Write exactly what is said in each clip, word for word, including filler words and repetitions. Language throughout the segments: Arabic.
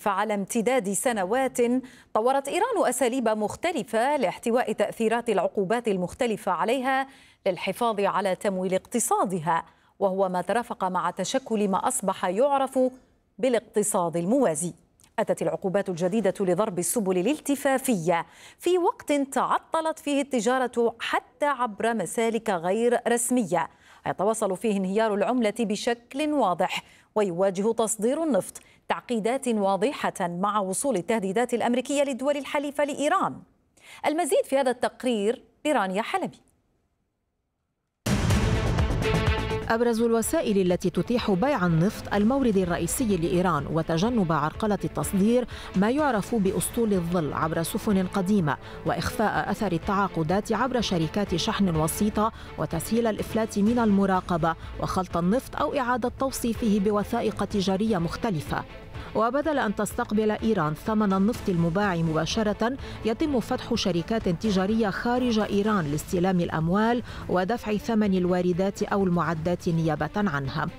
فعلى امتداد سنوات طورت إيران أساليب مختلفة لاحتواء تأثيرات العقوبات المختلفة عليها للحفاظ على تمويل اقتصادها، وهو ما ترافق مع تشكل ما أصبح يعرف بالاقتصاد الموازي. أتت العقوبات الجديدة لضرب السبل الالتفافية في وقت تعطلت فيه التجارة حتى عبر مسالك غير رسمية، يتواصل فيه انهيار العملة بشكل واضح، ويواجه تصدير النفط تعقيدات واضحة مع وصول التهديدات الأمريكية للدول الحليفة لإيران. المزيد في هذا التقرير برانيا حلبي. أبرز الوسائل التي تتيح بيع النفط المورد الرئيسي لإيران وتجنب عرقلة التصدير ما يعرف بأسطول الظل عبر سفن قديمة، وإخفاء أثر التعاقدات عبر شركات شحن وسيطة، وتسهيل الإفلات من المراقبة، وخلط النفط أو إعادة توصيفه بوثائق تجارية مختلفة. وبدل أن تستقبل إيران ثمن النفط المباع مباشرة، يتم فتح شركات تجارية خارج إيران لاستلام الأموال ودفع ثمن الواردات أو المعدات نيابة عنها.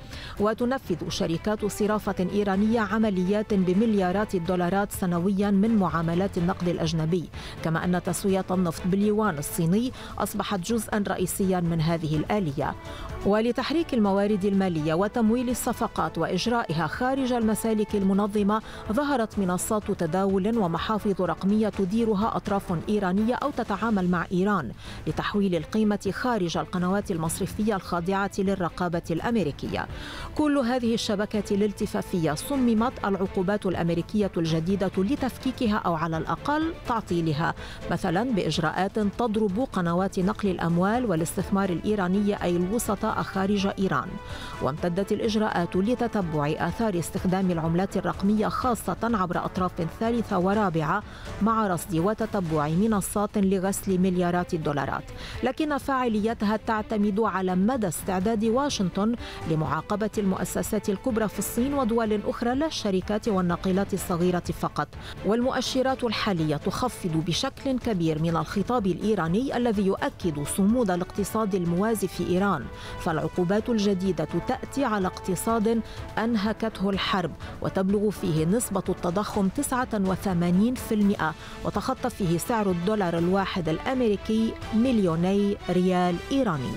وتنفذ شركات صرافة إيرانية عمليات بمليارات الدولارات سنويا من معاملات النقد الأجنبي، كما أن تسوية النفط باليوان الصيني أصبحت جزءا رئيسيا من هذه الآلية. ولتحريك الموارد المالية وتمويل الصفقات وإجرائها خارج المسالك المنظمة، ظهرت منصات تداول ومحافظ رقمية تديرها أطراف إيرانية أو تتعامل مع إيران لتحويل القيمة خارج القنوات المصرفية الخاضعة للرقابة الأمريكية. كل هذه الشبكات الالتفافية صممت العقوبات الأمريكية الجديدة لتفكيكها أو على الأقل تعطيلها، مثلا بإجراءات تضرب قنوات نقل الأموال والاستثمار الإيرانية أي الوسطاء خارج إيران. وامتدت الإجراءات لتتبع آثار استخدام العملات الرقمية خاصة عبر أطراف ثالثة ورابعة، مع رصد وتتبع منصات لغسل مليارات الدولارات، لكن فاعليتها تعتمد على مدى استعداد واشنطن لمعاقبة المؤسسات الكبرى في الصين ودول أخرى، لا الشركات والناقلات الصغيرة فقط. والمؤشرات الحالية تخفض بشكل كبير من الخطاب الإيراني الذي يؤكد صمود الاقتصاد الموازي في إيران، فالعقوبات الجديدة تأتي على اقتصاد أنهكته الحرب وتبلغ فيه نسبة التضخم تسعة وثمانين بالمئة، وتخطى فيه سعر الدولار الواحد الأمريكي مليوني ريال إيراني.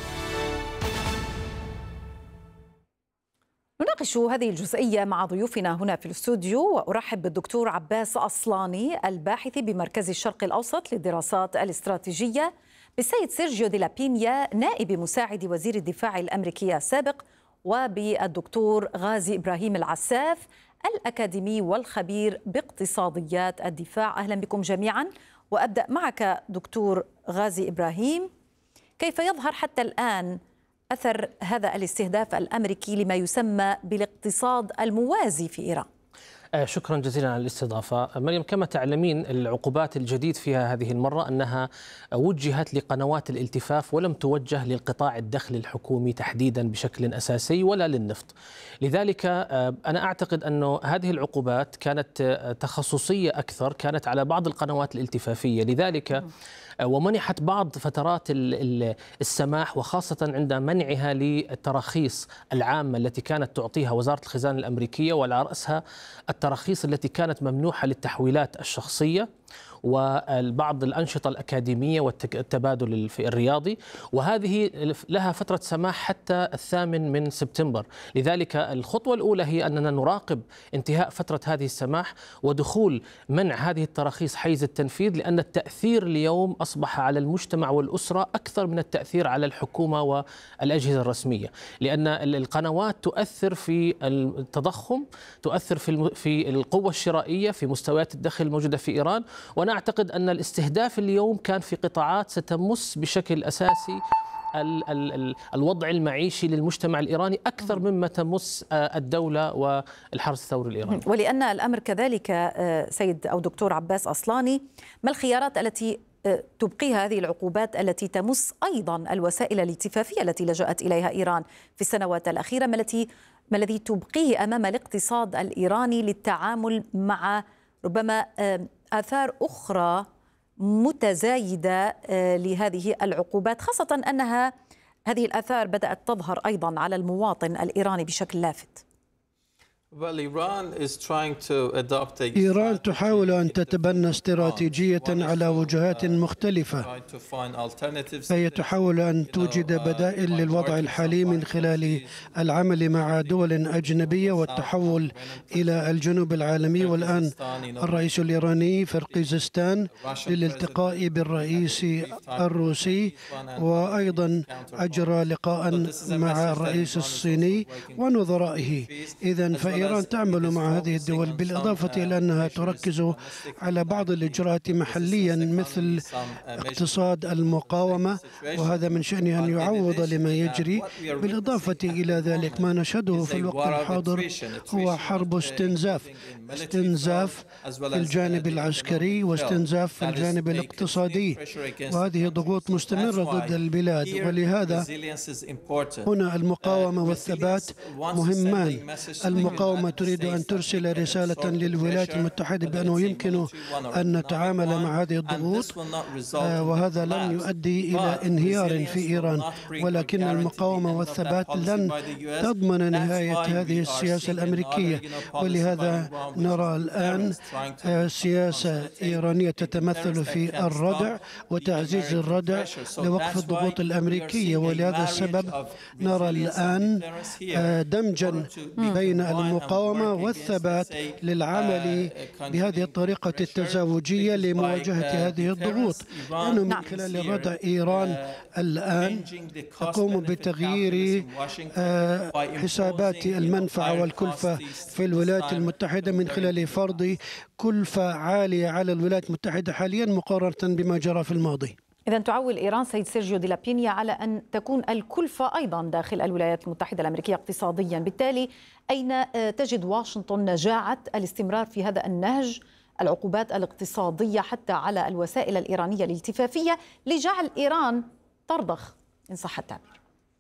نناقش هذه الجزئية مع ضيوفنا هنا في الاستوديو، وأرحب بالدكتور عباس أصلاني الباحث بمركز الشرق الأوسط للدراسات الاستراتيجية، بالسيد سيرجيو دي لابينيا نائب مساعد وزير الدفاع الأمريكي السابق، وبالدكتور غازي إبراهيم العساف الأكاديمي والخبير باقتصاديات الدفاع. أهلا بكم جميعا، وأبدأ معك دكتور غازي إبراهيم. كيف يظهر حتى الآن أثر هذا الاستهداف الأمريكي لما يسمى بالاقتصاد الموازي في إيران؟ شكرا جزيلا على الاستضافة. مريم، كما تعلمين العقوبات الجديد فيها هذه المرة أنها وجهت لقنوات الالتفاف ولم توجه للقطاع الدخلي الحكومي تحديدا بشكل أساسي ولا للنفط. لذلك أنا أعتقد أن هذه العقوبات كانت تخصصية أكثر، كانت على بعض القنوات الالتفافية، لذلك ومنحت بعض فترات السماح، وخاصة عند منعها للتراخيص العامة التي كانت تعطيها وزارة الخزانة الأمريكية، وعلى رأسها التراخيص التي كانت ممنوحة للتحويلات الشخصية وبعض الأنشطة الأكاديمية والتبادل الرياضي، وهذه لها فترة سماح حتى الثامن من سبتمبر. لذلك الخطوة الأولى هي أننا نراقب انتهاء فترة هذه السماح ودخول منع هذه التراخيص حيز التنفيذ، لأن التأثير اليوم أصبح على المجتمع والأسرة أكثر من التأثير على الحكومة والأجهزة الرسمية، لأن القنوات تؤثر في التضخم، تؤثر في في القوة الشرائية، في مستويات الدخل الموجودة في إيران. وأنا أعتقد أن الاستهداف اليوم كان في قطاعات ستمس بشكل أساسي ال ال ال الوضع المعيشي للمجتمع الإيراني أكثر مما تمس الدولة والحرس الثوري الإيراني. ولأن الأمر كذلك سيد أو دكتور عباس أصلاني، ما الخيارات التي تبقيها هذه العقوبات التي تمس أيضا الوسائل الالتفافية التي لجأت إليها إيران في السنوات الأخيرة؟ ما التي ما الذي تبقيه أمام الاقتصاد الإيراني للتعامل مع ربما آثار أخرى متزايدة لهذه العقوبات، خاصة أنها هذه الآثار بدأت تظهر أيضا على المواطن الإيراني بشكل لافت؟ إيران تحاول أن تتبنى استراتيجية على وجهات مختلفة، فهي تحاول أن توجد بدائل للوضع الحالي من خلال العمل مع دول أجنبية والتحول إلى الجنوب العالمي. والآن الرئيس الإيراني في قرقيزستان للالتقاء بالرئيس الروسي، وأيضا أجرى لقاء مع الرئيس الصيني ونظرائه. إذن فإيران تعمل مع هذه الدول، بالإضافة إلى أنها تركز على بعض الإجراءات محليا مثل اقتصاد المقاومة، وهذا من شأنه أن يعوض لما يجري. بالإضافة إلى ذلك ما نشهده في الوقت الحاضر هو حرب استنزاف استنزاف في الجانب العسكري واستنزاف في الجانب الاقتصادي، وهذه ضغوط مستمرة ضد البلاد. ولهذا هنا المقاومة والثبات مهمان. المقاومة تريد أن ترسل رسالة للولايات المتحدة بأنه يمكن أن نتعامل مع هذه الضغوط، وهذا لن يؤدي إلى انهيار في إيران، ولكن المقاومة والثبات لن تضمن نهاية هذه السياسة الأمريكية. ولهذا نرى الآن سياسة إيرانية تتمثل في الردع وتعزيز الردع لوقف الضغوط الأمريكية. ولهذا السبب نرى الآن دمجا بين المقاومة والثبات للعمل بهذه الطريقة التزاوجية لمواجهة هذه الضغوط، لأنه من خلال الردع إيران الآن تقوم بتغيير حسابات المنفعة والكلفة في الولايات المتحدة من خلال فرض كلفة عالية على الولايات المتحدة حاليا مقارنة بما جرى في الماضي. إذا تعول إيران سيد سيرجيو دي لابينيا على أن تكون الكلفة أيضا داخل الولايات المتحدة الأمريكية اقتصاديا، بالتالي أين تجد واشنطن نجاعة الاستمرار في هذا النهج، العقوبات الاقتصادية حتى على الوسائل الإيرانية الالتفافية لجعل إيران ترضخ إن صح التعبير؟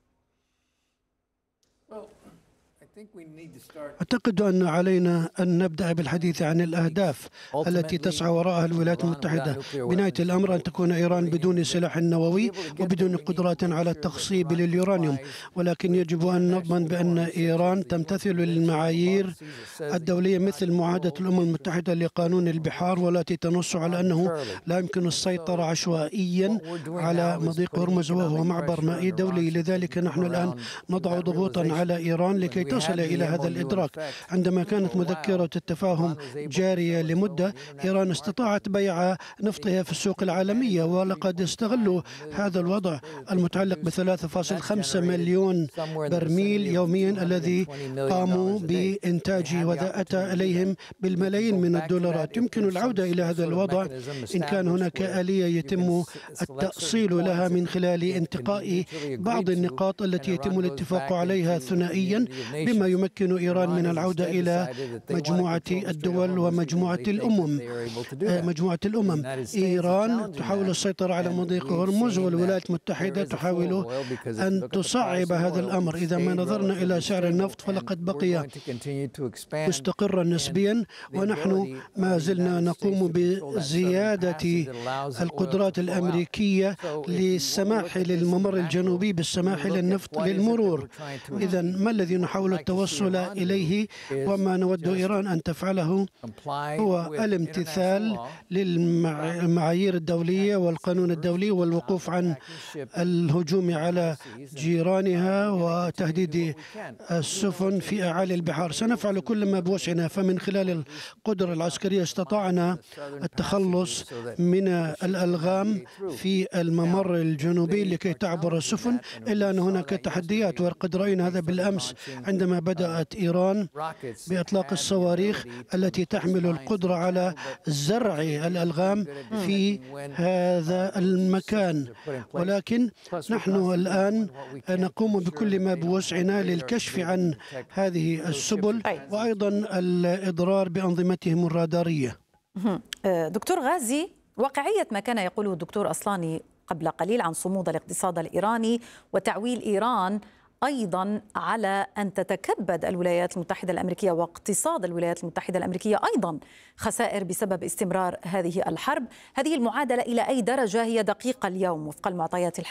أعتقد أن علينا أن نبدأ بالحديث عن الأهداف التي تسعى وراءها الولايات المتحدة. بنهاية الأمر أن تكون إيران بدون سلاح نووي وبدون قدرات على التخصيب لليورانيوم، ولكن يجب أن نضمن بأن إيران تمتثل للمعايير الدولية مثل معاهدة الأمم المتحدة لقانون البحار، والتي تنص على أنه لا يمكن السيطرة عشوائيا على مضيق هرمز وهو معبر مائي دولي. لذلك نحن الآن نضع ضغوطا على إيران لكي تصل إلى هذا الإدراك. عندما كانت مذكرة التفاهم جارية لمدة، إيران استطاعت بيع نفطها في السوق العالمية، ولقد استغلوا هذا الوضع المتعلق ب ثلاثة فاصلة خمسة مليون برميل يوميا الذي قاموا بإنتاجه، وذا أتى إليهم بالملايين من الدولارات. يمكن العودة إلى هذا الوضع إن كان هناك آلية يتم التأصيل لها من خلال انتقاء بعض النقاط التي يتم الاتفاق عليها ثنائيا، بما يمكن إيران من العودة إلى مجموعة الدول ومجموعة الأمم. مجموعة الأمم إيران تحاول السيطرة على مضيق هرمز، والولايات المتحدة تحاول أن تصعب هذا الأمر. إذا ما نظرنا إلى سعر النفط فلقد بقي مستقرا نسبيا، ونحن ما زلنا نقوم بزيادة القدرات الأمريكية للسماح للممر الجنوبي بالسماح للنفط للمرور. إذا ما الذي نحاول التوصل إليه وما نود إيران أن تفعله هو الامتثال للمعايير الدولية والقانون الدولي، والوقوف عن الهجوم على جيرانها وتهديد السفن في أعالي البحار. سنفعل كل ما بوسعنا، فمن خلال القدرة العسكرية استطعنا التخلص من الألغام في الممر الجنوبي لكي تعبر السفن، إلا أن هناك تحديات، وقد رأينا هذا بالأمس عندما بدأت إيران بإطلاق الصواريخ التي تحمل القدرة على زرع الألغام في هذا المكان. ولكن نحن الآن نقوم بكل ما بوسعنا للكشف عن هذه السبل وأيضا الإضرار بأنظمتهم الرادارية. دكتور غازي، واقعية ما كان يقوله الدكتور أصلاني قبل قليل عن صمود الاقتصاد الإيراني وتعويل إيران أيضا على أن تتكبد الولايات المتحدة الأمريكية واقتصاد الولايات المتحدة الأمريكية أيضا خسائر بسبب استمرار هذه الحرب، هذه المعادلة إلى أي درجة هي دقيقة اليوم وفق المعطيات الحالية؟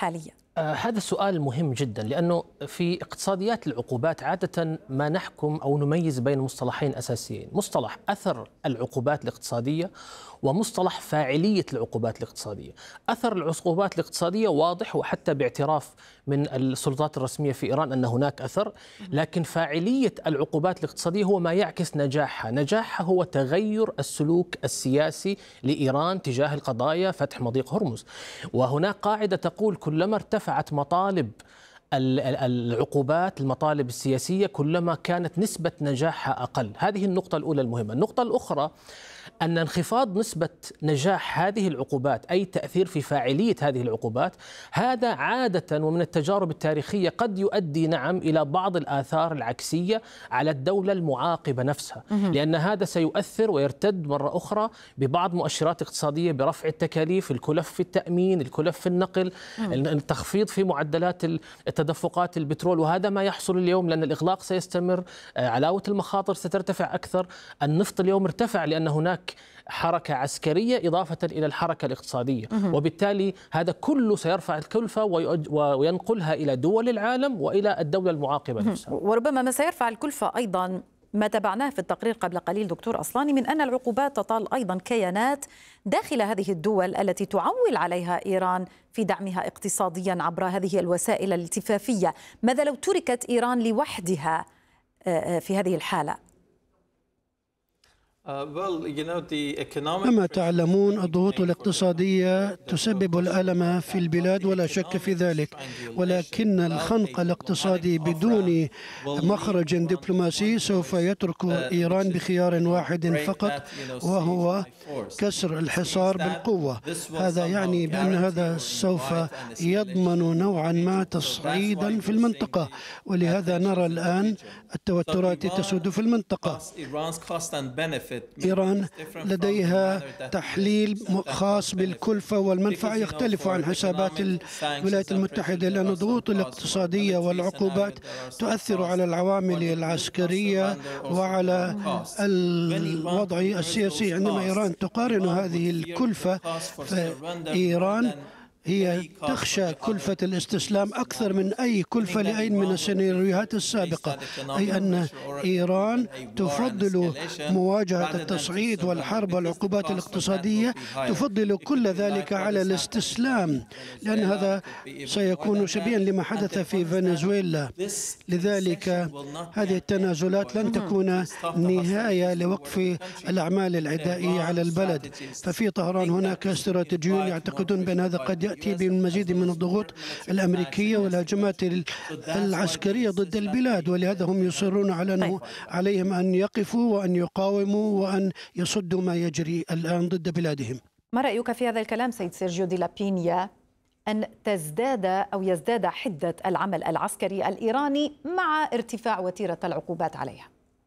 آه هذا سؤال مهم جدا، لأنه في اقتصاديات العقوبات عادة ما نحكم أو نميز بين مصطلحين أساسيين: مصطلح أثر العقوبات الاقتصادية ومصطلح فاعلية العقوبات الاقتصادية. أثر العقوبات الاقتصادية واضح، وحتى باعتراف من السلطات الرسمية في إيران أن هناك أثر، لكن فاعلية العقوبات الاقتصادية هو ما يعكس نجاحها. نجاحها هو تغير السلوك السياسي لإيران تجاه القضايا فتح مضيق هرمز. وهناك قاعدة تقول كلما ارتفعت مطالب العقوبات، المطالب السياسية، كلما كانت نسبة نجاحها أقل. هذه النقطة الأولى المهمة. النقطة الأخرى أن انخفاض نسبة نجاح هذه العقوبات، أي تأثير في فاعلية هذه العقوبات، هذا عادة ومن التجارب التاريخية قد يؤدي نعم إلى بعض الآثار العكسية على الدولة المعاقبة نفسها، لأن هذا سيؤثر ويرتد مرة أخرى ببعض مؤشرات اقتصادية برفع التكاليف، الكلف في التأمين، الكلف في النقل، التخفيض في معدلات التدفقات البترول. وهذا ما يحصل اليوم لأن الإغلاق سيستمر، علاوة المخاطر سترتفع أكثر. النفط اليوم ارتفع لأن هناك حركة عسكرية إضافة إلى الحركة الاقتصادية، وبالتالي هذا كله سيرفع الكلفة وينقلها إلى دول العالم وإلى الدولة المعاقبة نفسها. وربما ما سيرفع الكلفة أيضا ما تابعناه في التقرير قبل قليل دكتور أصلاني من أن العقوبات تطال أيضا كيانات داخل هذه الدول التي تعول عليها إيران في دعمها اقتصاديا عبر هذه الوسائل الالتفافية. ماذا لو تركت إيران لوحدها في هذه الحالة؟ كما تعلمون الضغوط الاقتصادية تسبب الألم في البلاد ولا شك في ذلك، ولكن الخنق الاقتصادي بدون مخرج دبلوماسي سوف يترك إيران بخيار واحد فقط، وهو كسر الحصار بالقوة. هذا يعني بأن هذا سوف يضمن نوعا ما تصعيدا في المنطقة، ولهذا نرى الآن التوترات تسود في المنطقة. إيران لديها تحليل خاص بالكلفة والمنفعة يختلف عن حسابات الولايات المتحدة، لأن الضغوط الاقتصادية والعقوبات تؤثر على العوامل العسكرية وعلى الوضع السياسي. عندما إيران تقارن هذه الكلفة، فإيران هي تخشى كلفة الاستسلام أكثر من أي كلفة لأي من السيناريوهات السابقة، أي أن إيران تفضل مواجهة التصعيد والحرب والعقوبات الاقتصادية، تفضل كل ذلك على الاستسلام، لأن هذا سيكون شبيها لما حدث في فنزويلا. لذلك هذه التنازلات لن تكون نهاية لوقف الأعمال العدائية على البلد. ففي طهران هناك استراتيجيون يعتقدون بأن هذا قد يأتي بالمزيد من الضغوط الأمريكية والهجمات العسكرية ضد البلاد، ولهذا هم يصرون على أنه عليهم أن يقفوا وأن يقاوموا وأن يصدوا ما يجري الآن ضد بلادهم. ما رأيك في هذا الكلام سيد سيرجيو دي لابينيا، أن تزداد أو يزداد حدة العمل العسكري الإيراني مع ارتفاع وتيرة العقوبات عليها؟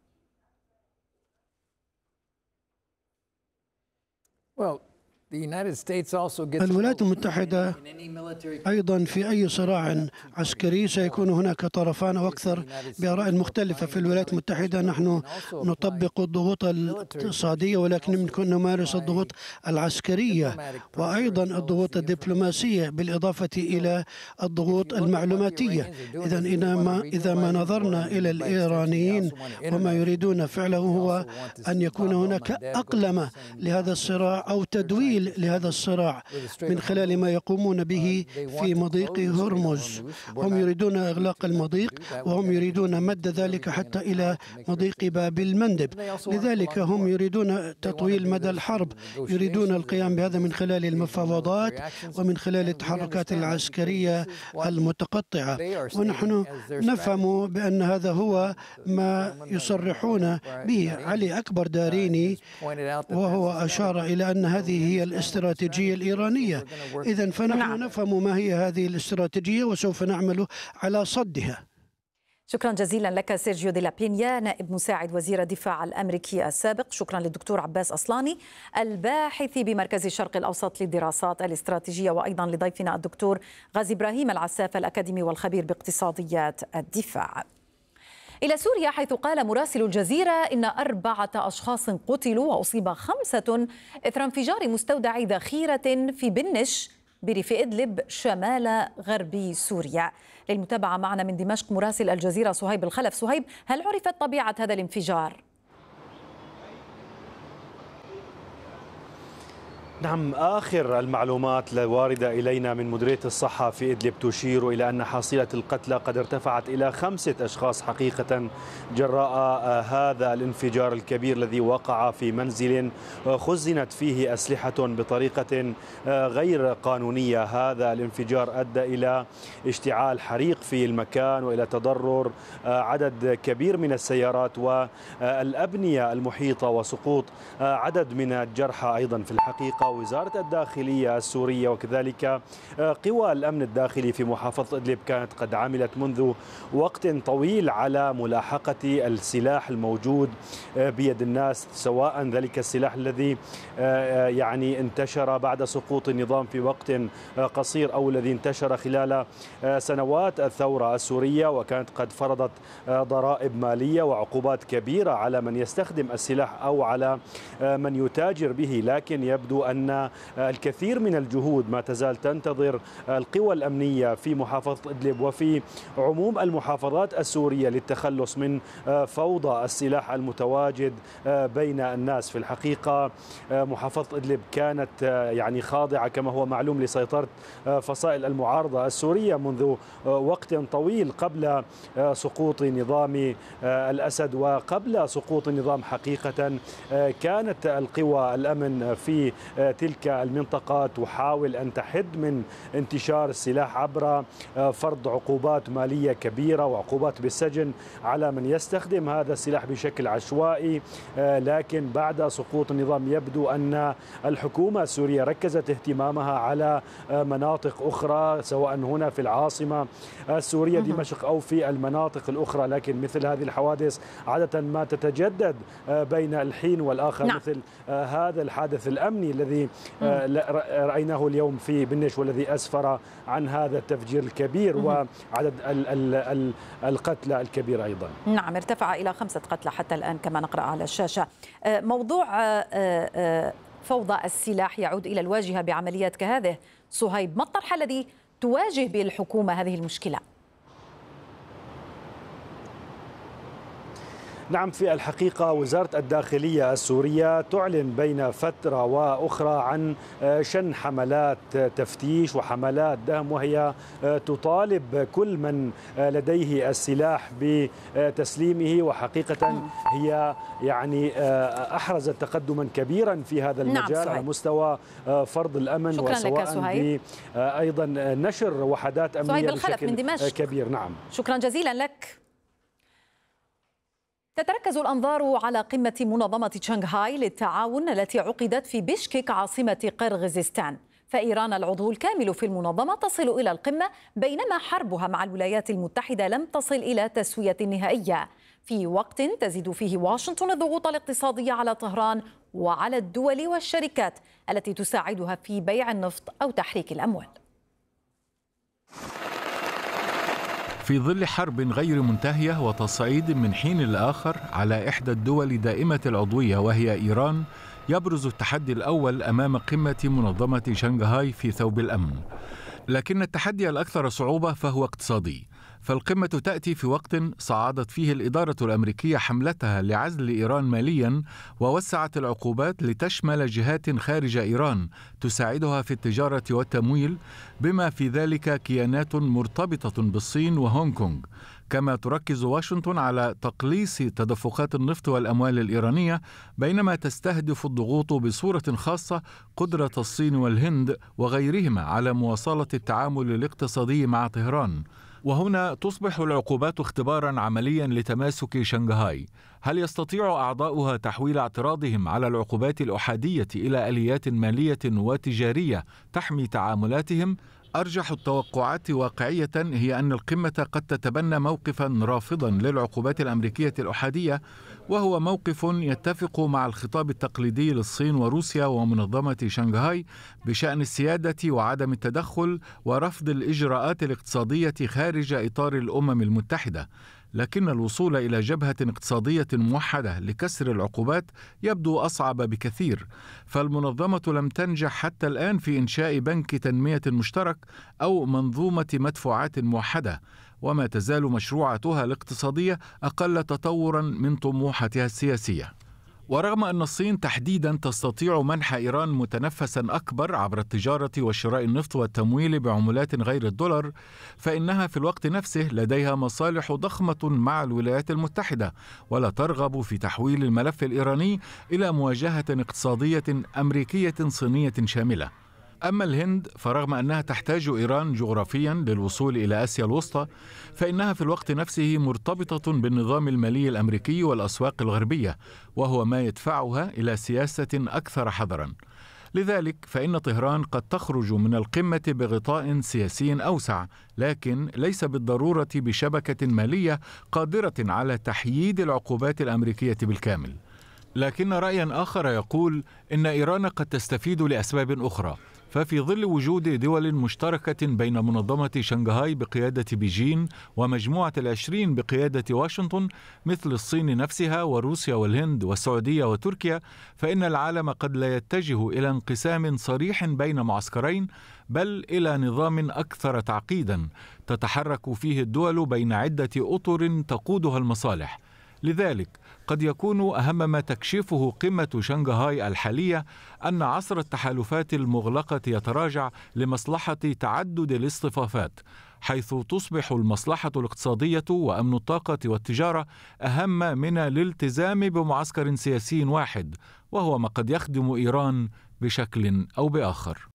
Well, الولايات المتحدة أيضا في أي صراع عسكري سيكون هناك طرفان أو أكثر بآراء مختلفة. في الولايات المتحدة نحن نطبق الضغوط الاقتصادية، ولكن يمكن نمارس الضغوط العسكرية وأيضا الضغوط الدبلوماسية بالإضافة إلى الضغوط المعلوماتية. إذا إذا ما نظرنا إلى الإيرانيين وما يريدون فعله هو أن يكون هناك أقلمة لهذا الصراع أو تدويل لهذا الصراع من خلال ما يقومون به في مضيق هرمز. هم يريدون إغلاق المضيق، وهم يريدون مد ذلك حتى إلى مضيق باب المندب. لذلك هم يريدون تطويل مدى الحرب، يريدون القيام بهذا من خلال المفاوضات ومن خلال التحركات العسكرية المتقطعة. ونحن نفهم بأن هذا هو ما يصرحون به. علي أكبر داريني وهو أشار إلى أن هذه هي الاستراتيجية الإيرانية. إذن فنحن نفهم ما هي هذه الاستراتيجية وسوف نعمل على صدها. شكرا جزيلا لك سيرجيو دي لابينيا، نائب مساعد وزير الدفاع الأمريكي السابق. شكرا للدكتور عباس أصلاني الباحث بمركز الشرق الأوسط للدراسات الاستراتيجية، وأيضا لضيفنا الدكتور غازي إبراهيم العساف الأكاديمي والخبير باقتصاديات الدفاع. إلى سوريا، حيث قال مراسل الجزيرة إن أربعة أشخاص قتلوا وأصيب خمسة إثر انفجار مستودع ذخيرة في بنش بريف إدلب شمال غربي سوريا. للمتابعة معنا من دمشق مراسل الجزيرة صهيب الخلف. صهيب، هل عرفت طبيعة هذا الانفجار؟ نعم، آخر المعلومات الواردة إلينا من مديرية الصحة في إدلب تشير إلى أن حصيلة القتلى قد ارتفعت إلى خمسة أشخاص حقيقة جراء هذا الانفجار الكبير الذي وقع في منزل خزنت فيه أسلحة بطريقة غير قانونية. هذا الانفجار أدى إلى اشتعال حريق في المكان وإلى تضرر عدد كبير من السيارات والأبنية المحيطة وسقوط عدد من الجرحى أيضا. في الحقيقة وزارة الداخلية السورية وكذلك قوى الأمن الداخلي في محافظة إدلب كانت قد عملت منذ وقت طويل على ملاحقة السلاح الموجود بيد الناس، سواء ذلك السلاح الذي يعني انتشر بعد سقوط النظام في وقت قصير أو الذي انتشر خلال سنوات الثورة السورية وكانت قد فرضت ضرائب مالية وعقوبات كبيرة على من يستخدم السلاح أو على من يتاجر به. لكن يبدو أن الكثير من الجهود ما تزال تنتظر القوى الأمنية في محافظة إدلب وفي عموم المحافظات السورية للتخلص من فوضى السلاح المتواجد بين الناس. في الحقيقة محافظة إدلب كانت يعني خاضعة كما هو معلوم لسيطرة فصائل المعارضة السورية منذ وقت طويل قبل سقوط نظام الأسد وقبل سقوط النظام. حقيقة كانت القوى الأمن في تلك المنطقة تحاول أن تحد من انتشار السلاح عبر فرض عقوبات مالية كبيرة وعقوبات بالسجن على من يستخدم هذا السلاح بشكل عشوائي. لكن بعد سقوط النظام يبدو أن الحكومة السورية ركزت اهتمامها على مناطق أخرى سواء هنا في العاصمة السورية دمشق أو في المناطق الأخرى. لكن مثل هذه الحوادث عادة ما تتجدد بين الحين والآخر. نعم. مثل هذا الحادث الأمني الذي رأيناه اليوم في بنش والذي أسفر عن هذا التفجير الكبير وعدد القتلى الكبير أيضا. نعم، ارتفع إلى خمسة قتلى حتى الآن كما نقرأ على الشاشة. موضوع فوضى السلاح يعود إلى الواجهة بعمليات كهذه. صهيب، ما الطرح الذي تواجه به الحكومة هذه المشكلة؟ نعم، في الحقيقة وزارة الداخلية السورية تعلن بين فترة وأخرى عن شن حملات تفتيش وحملات دهم، وهي تطالب كل من لديه السلاح بتسليمه. وحقيقة هي يعني أحرزت تقدما كبيرا في هذا المجال. نعم، على مستوى فرض الأمن وسواء أيضا نشر وحدات أمنية بشكل كبير. نعم، شكرا جزيلا لك. تتركز الأنظار على قمة منظمة شنغهاي للتعاون التي عقدت في بشكك عاصمة قرغيزستان. فإيران العضو الكامل في المنظمة تصل إلى القمة بينما حربها مع الولايات المتحدة لم تصل إلى تسوية نهائية، في وقت تزيد فيه واشنطن الضغوط الاقتصادية على طهران وعلى الدول والشركات التي تساعدها في بيع النفط أو تحريك الأموال. في ظل حرب غير منتهية وتصعيد من حين لآخر على إحدى الدول دائمة العضوية وهي إيران، يبرز التحدي الأول أمام قمة منظمة شنغهاي في ثوب الأمن. لكن التحدي الأكثر صعوبة فهو اقتصادي، فالقمة تأتي في وقت صعدت فيه الإدارة الأمريكية حملتها لعزل إيران ماليا ووسعت العقوبات لتشمل جهات خارج إيران تساعدها في التجارة والتمويل، بما في ذلك كيانات مرتبطة بالصين وهونغ كونغ. كما تركز واشنطن على تقليص تدفقات النفط والأموال الإيرانية، بينما تستهدف الضغوط بصورة خاصة قدرة الصين والهند وغيرهما على مواصلة التعامل الاقتصادي مع طهران. وهنا تصبح العقوبات اختبارا عمليا لتماسك شنغهاي. هل يستطيع أعضاؤها تحويل اعتراضهم على العقوبات الأحادية إلى آليات مالية وتجارية تحمي تعاملاتهم؟ أرجح التوقعات واقعية هي أن القمة قد تتبنى موقفا رافضا للعقوبات الأمريكية الأحادية، وهو موقف يتفق مع الخطاب التقليدي للصين وروسيا ومنظمة شنغهاي بشأن السيادة وعدم التدخل ورفض الإجراءات الاقتصادية خارج إطار الأمم المتحدة. لكن الوصول إلى جبهة اقتصادية موحدة لكسر العقوبات يبدو أصعب بكثير، فالمنظمة لم تنجح حتى الآن في إنشاء بنك تنمية مشترك أو منظومة مدفوعات موحدة، وما تزال مشروعاتها الاقتصادية أقل تطورا من طموحاتها السياسية. ورغم أن الصين تحديدا تستطيع منح إيران متنفسا أكبر عبر التجارة وشراء النفط والتمويل بعملات غير الدولار، فإنها في الوقت نفسه لديها مصالح ضخمة مع الولايات المتحدة، ولا ترغب في تحويل الملف الإيراني إلى مواجهة اقتصادية أمريكية صينية شاملة. أما الهند فرغم أنها تحتاج إيران جغرافيا للوصول إلى آسيا الوسطى، فإنها في الوقت نفسه مرتبطة بالنظام المالي الأمريكي والأسواق الغربية، وهو ما يدفعها إلى سياسة أكثر حذرا. لذلك فإن طهران قد تخرج من القمة بغطاء سياسي أوسع، لكن ليس بالضرورة بشبكة مالية قادرة على تحييد العقوبات الأمريكية بالكامل. لكن رأيا آخر يقول إن إيران قد تستفيد لأسباب أخرى، ففي ظل وجود دول مشتركة بين منظمة شنغهاي بقيادة بيجين ومجموعة العشرين بقيادة واشنطن مثل الصين نفسها وروسيا والهند والسعودية وتركيا، فإن العالم قد لا يتجه إلى انقسام صريح بين معسكرين، بل إلى نظام أكثر تعقيدا تتحرك فيه الدول بين عدة أطر تقودها المصالح. لذلك قد يكون أهم ما تكشفه قمة شنغهاي الحالية أن عصر التحالفات المغلقة يتراجع لمصلحة تعدد الاصطفافات، حيث تصبح المصلحة الاقتصادية وأمن الطاقة والتجارة أهم من الالتزام بمعسكر سياسي واحد، وهو ما قد يخدم إيران بشكل أو بآخر.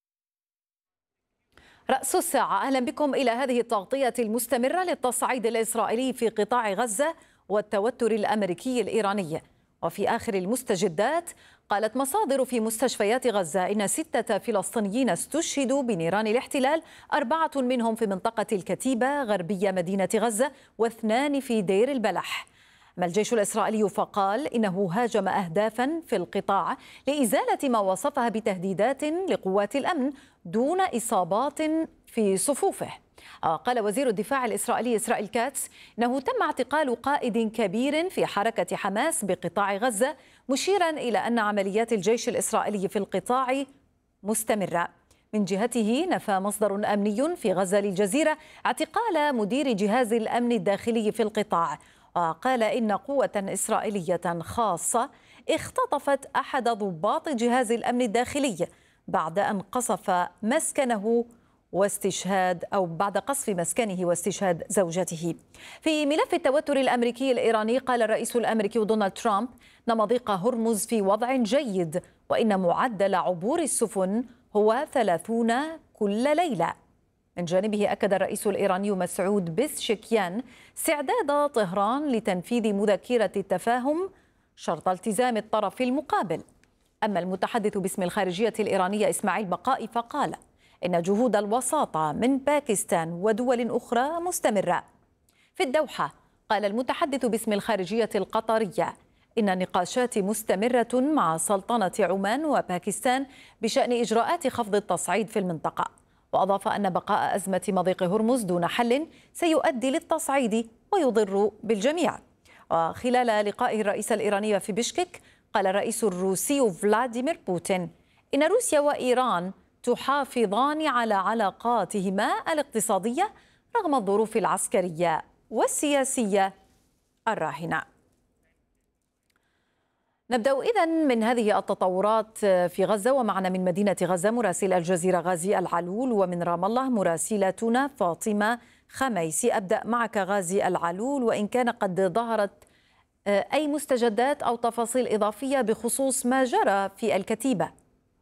رأس الساعة، أهلا بكم إلى هذه التغطية المستمرة للتصعيد الإسرائيلي في قطاع غزة والتوتر الأمريكي الإيراني. وفي آخر المستجدات، قالت مصادر في مستشفيات غزة إن ستة فلسطينيين استشهدوا بنيران الاحتلال، أربعة منهم في منطقة الكتيبة غربية مدينة غزة واثنان في دير البلح. أما الجيش الإسرائيلي فقال إنه هاجم أهدافا في القطاع لإزالة ما وصفها بتهديدات لقوات الأمن دون إصابات في صفوفه. قال وزير الدفاع الإسرائيلي إسرائيل كاتس إنه تم اعتقال قائد كبير في حركة حماس بقطاع غزة، مشيرا إلى أن عمليات الجيش الإسرائيلي في القطاع مستمرة. من جهته نفى مصدر أمني في غزة للجزيرة اعتقال مدير جهاز الأمن الداخلي في القطاع، وقال إن قوة إسرائيلية خاصة اختطفت أحد ضباط جهاز الأمن الداخلي بعد أن قصف مسكنه واستشهاد أو بعد قصف مسكنه واستشهاد زوجته. في ملف التوتر الأمريكي الإيراني، قال الرئيس الأمريكي دونالد ترامب إن مضيق هرمز في وضع جيد، وإن معدل عبور السفن هو ثلاثون كل ليلة. من جانبه أكد الرئيس الإيراني مسعود بيزشكيان استعداد طهران لتنفيذ مذكرة التفاهم شرط التزام الطرف المقابل. أما المتحدث باسم الخارجية الإيرانية إسماعيل بقائي فقال إن جهود الوساطة من باكستان ودول أخرى مستمرة. في الدوحة، قال المتحدث باسم الخارجية القطرية إن النقاشات مستمرة مع سلطنة عمان وباكستان بشأن إجراءات خفض التصعيد في المنطقة، وأضاف أن بقاء أزمة مضيق هرمز دون حل سيؤدي للتصعيد ويضر بالجميع. وخلال لقائه الرئيس الإيراني في بشكك، قال الرئيس الروسي فلاديمير بوتين إن روسيا وإيران تحافظان على علاقاتهما الاقتصادية رغم الظروف العسكرية والسياسية الراهنة. نبدأ إذن من هذه التطورات في غزة، ومعنا من مدينة غزة مراسل الجزيرة غازي العلول، ومن رام الله مراسلتنا فاطمة خميسي. أبدأ معك غازي العلول، وإن كان قد ظهرت أي مستجدات أو تفاصيل إضافية بخصوص ما جرى في الكتيبة؟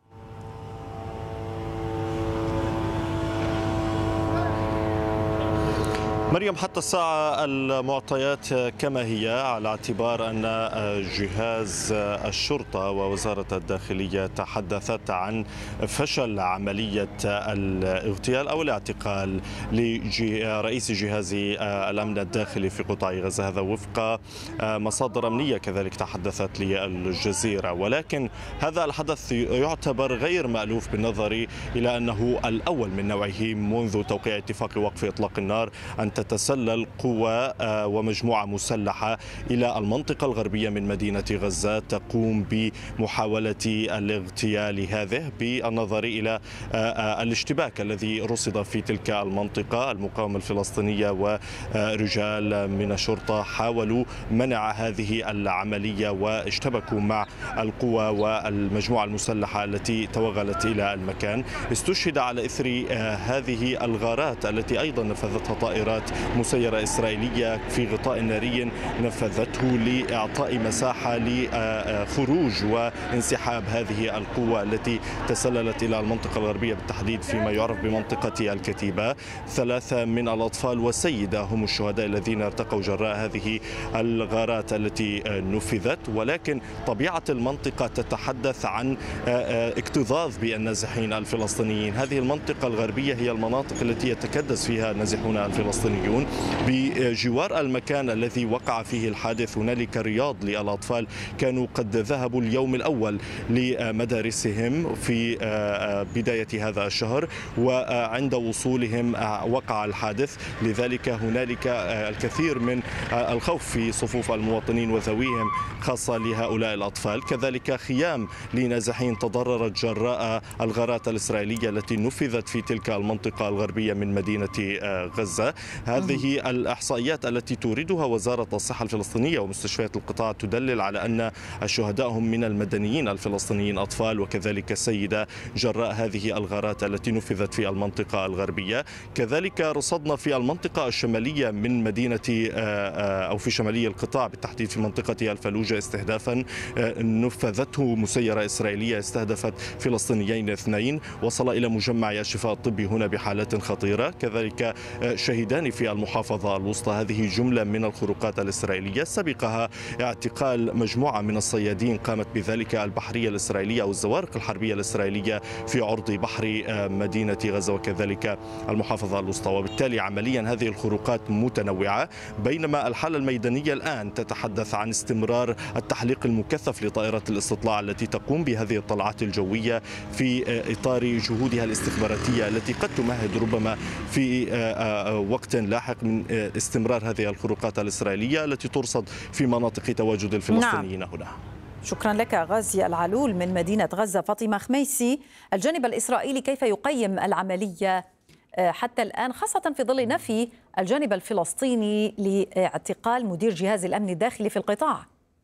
مريم، حتى الساعة المعطيات كما هي، على اعتبار أن جهاز الشرطة ووزارة الداخلية تحدثت عن فشل عملية الاغتيال أو الاعتقال لرئيس جهاز الأمن الداخلي في قطاع غزة، هذا وفق مصادر أمنية كذلك تحدثت للجزيرة. ولكن هذا الحدث يعتبر غير مألوف بالنظر إلى أنه الأول من نوعه منذ توقيع اتفاق وقف إطلاق النار، أن تتسلل قوى ومجموعة مسلحة إلى المنطقة الغربية من مدينة غزة تقوم بمحاولة الاغتيال هذه بالنظر إلى الاشتباك الذي رصد في تلك المنطقة. المقاومة الفلسطينية ورجال من الشرطة حاولوا منع هذه العملية واشتبكوا مع القوى والمجموعة المسلحة التي توغلت إلى المكان. استشهد على إثر هذه الغارات التي أيضا نفذتها طائرات مسيرة إسرائيلية في غطاء ناري نفذته لإعطاء مساحة لخروج وانسحاب هذه القوة التي تسللت إلى المنطقة الغربية بالتحديد فيما يعرف بمنطقة الكتيبة. ثلاثة من الأطفال والسيدة هم الشهداء الذين ارتقوا جراء هذه الغارات التي نفذت، ولكن طبيعة المنطقة تتحدث عن اكتظاظ بالنازحين الفلسطينيين. هذه المنطقة الغربية هي المناطق التي يتكدس فيها النازحون الفلسطينيون. بجوار المكان الذي وقع فيه الحادث هنالك رياض للأطفال كانوا قد ذهبوا اليوم الأول لمدارسهم في بداية هذا الشهر، وعند وصولهم وقع الحادث. لذلك هنالك الكثير من الخوف في صفوف المواطنين وذويهم خاصة لهؤلاء الأطفال. كذلك خيام لنازحين تضررت جراء الغارات الإسرائيلية التي نفذت في تلك المنطقة الغربية من مدينة غزة. هذه الإحصائيات التي توردها وزارة الصحة الفلسطينية ومستشفيات القطاع تدلل على أن الشهداء هم من المدنيين الفلسطينيين، أطفال وكذلك سيدة، جراء هذه الغارات التي نفذت في المنطقة الغربية. كذلك رصدنا في المنطقة الشمالية من مدينة أو في شمالي القطاع بالتحديد في منطقة الفلوجة استهدافا نفذته مسيرة إسرائيلية استهدفت فلسطينيين اثنين، وصل إلى مجمع الشفاء الطبي هنا بحالات خطيرة. كذلك شهيدان في المحافظة الوسطى. هذه جملة من الخروقات الإسرائيلية سبقها اعتقال مجموعة من الصيادين قامت بذلك البحرية الإسرائيلية أو الزوارق الحربية الإسرائيلية في عرض بحر مدينة غزة وكذلك المحافظة الوسطى. وبالتالي عمليا هذه الخروقات متنوعة، بينما الحالة الميدانية الآن تتحدث عن استمرار التحليق المكثف لطائرات الاستطلاع التي تقوم بهذه الطلعات الجوية في إطار جهودها الاستخباراتية التي قد تمهد ربما في وقت لاحق من استمرار هذه الخروقات الإسرائيلية التي ترصد في مناطق تواجد الفلسطينيين نعم. هنا. شكرا لك غازي العلول من مدينة غزة. فاطمة خميسي، الجانب الإسرائيلي كيف يقيم العملية حتى الآن، خاصة في ظل نفي الجانب الفلسطيني لاعتقال مدير جهاز الأمن الداخلي في القطاع؟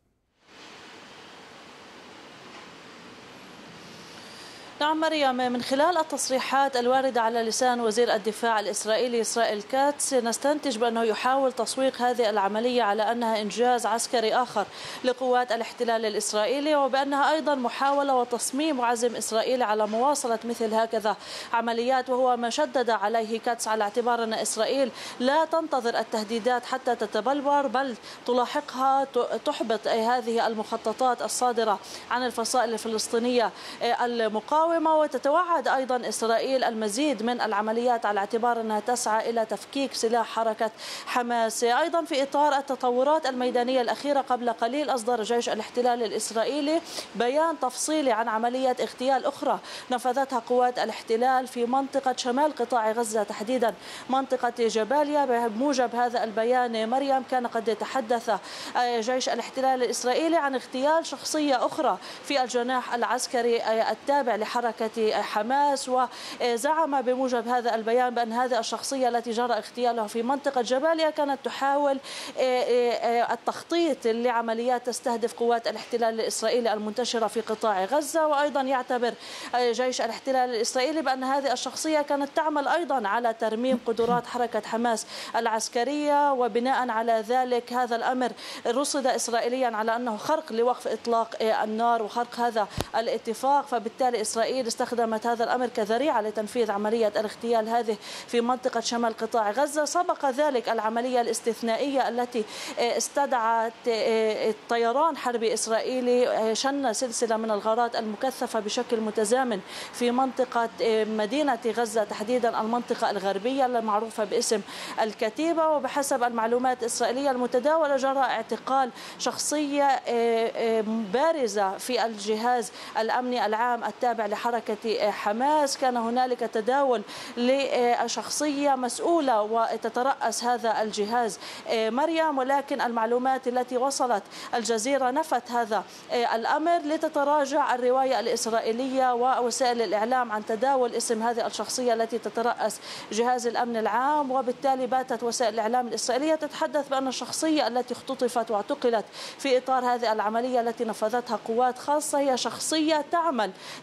نعم مريم، من خلال التصريحات الواردة على لسان وزير الدفاع الإسرائيلي إسرائيل كاتس نستنتج بأنه يحاول تسويق هذه العملية على أنها إنجاز عسكري آخر لقوات الاحتلال الإسرائيلي، وبأنها أيضا محاولة وتصميم وعزم إسرائيلي على مواصلة مثل هكذا عمليات. وهو ما شدد عليه كاتس على اعتبار أن إسرائيل لا تنتظر التهديدات حتى تتبلور، بل تلاحقها تحبط هذه المخططات الصادرة عن الفصائل الفلسطينية المقاومة. وتتوعد أيضا إسرائيل المزيد من العمليات على اعتبار أنها تسعى إلى تفكيك سلاح حركة حماس. أيضا في إطار التطورات الميدانية الأخيرة قبل قليل أصدر جيش الاحتلال الإسرائيلي بيان تفصيلي عن عملية اغتيال أخرى نفذتها قوات الاحتلال في منطقة شمال قطاع غزة، تحديدا منطقة جباليا. بموجب هذا البيان مريم كان قد يتحدث جيش الاحتلال الإسرائيلي عن اغتيال شخصية أخرى في الجناح العسكري التابع لحركة حماس، وزعم بموجب هذا البيان بأن هذه الشخصية التي جرى اغتيالها في منطقة جباليا كانت تحاول التخطيط لعمليات تستهدف قوات الاحتلال الإسرائيلي المنتشرة في قطاع غزة. وأيضا يعتبر جيش الاحتلال الإسرائيلي بأن هذه الشخصية كانت تعمل أيضا على ترميم قدرات حركة حماس العسكرية، وبناء على ذلك هذا الأمر رصد إسرائيليا على أنه خرق لوقف إطلاق النار وخرق هذا الاتفاق. فبالتالي إسرائيل استخدمت هذا الأمر كذريعة لتنفيذ عملية الاغتيال هذه في منطقة شمال قطاع غزة. سبق ذلك العملية الاستثنائية التي استدعت طيران حربي إسرائيلي شن سلسلة من الغارات المكثفة بشكل متزامن في منطقة مدينة غزة، تحديدا المنطقة الغربية المعروفة باسم الكتيبة. وبحسب المعلومات الإسرائيلية المتداولة جرى اعتقال شخصية بارزة في الجهاز الأمني العام التابع لحركة حماس. كان هنالك تداول لشخصية مسؤولة وتترأس هذا الجهاز مريم، ولكن المعلومات التي وصلت الجزيرة نفت هذا الأمر لتتراجع الرواية الإسرائيلية ووسائل الإعلام عن تداول اسم هذه الشخصية التي تترأس جهاز الأمن العام. وبالتالي باتت وسائل الإعلام الإسرائيلية تتحدث بأن الشخصية التي اختطفت واعتقلت في إطار هذه العملية التي نفذتها قوات خاصة هي شخصية تعمل